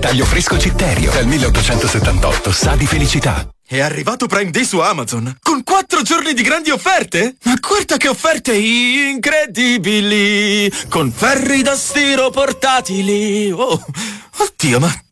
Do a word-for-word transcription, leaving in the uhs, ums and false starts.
taglio fresco Citterio, dal milleottocentosettantotto, sa di felicità. È arrivato Prime Day su Amazon, con quattro giorni di grandi offerte? Ma guarda che offerte incredibili, con ferri da stiro portatili. Oh, oddio, ma